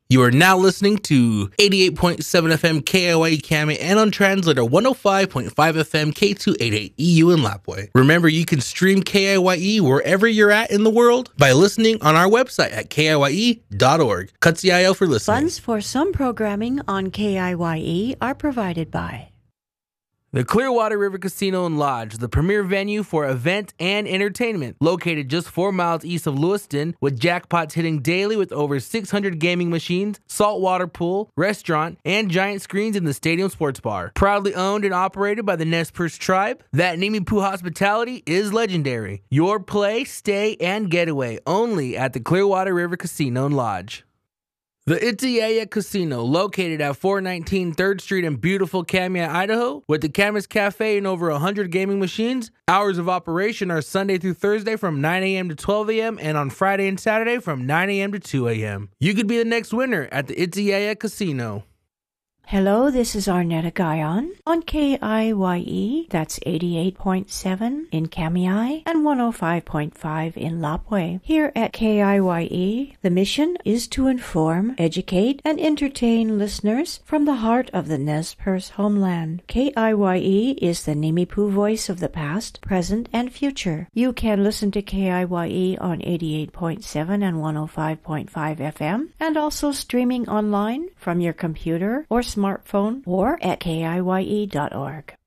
You are now listening to 88.7 FM KIYE Kame and on translator 105.5 FM K288 EU in Lapwai. Remember, you can stream KIYE wherever you're at in the world by listening on our website at KIYE.org. Katsiayo for listening. Funds for some programming on KIYE are provided by the Clearwater River Casino and Lodge, the premier venue for event and entertainment, located just 4 miles east of Lewiston, with jackpots hitting daily with over 600 gaming machines, saltwater pool, restaurant, and giant screens in the stadium sports bar. Proudly owned and operated by the Nez Perce tribe, that Nimipu hospitality is legendary. Your play, stay, and getaway only at the Clearwater River Casino and Lodge. The Itiaya Casino, located at 419 3rd Street in beautiful Kamiah, Idaho, with the Camas Cafe and over 100 gaming machines. Hours of operation are Sunday through Thursday from 9 a.m. to 12 a.m. and on Friday and Saturday from 9 a.m. to 2 a.m. You could be the next winner at the Itiaya Casino. Hello, this is Arnetta Guyon on KIYE, that's 88.7 in Kamiah and 105.5 in Lapwai. Here at KIYE, the mission is to inform, educate, and entertain listeners from the heart of the Nez Perce homeland. KIYE is the Nimipu voice of the past, present, and future. You can listen to KIYE on 88.7 and 105.5 FM, and also streaming online from your computer or smartphone or at KIYE.org.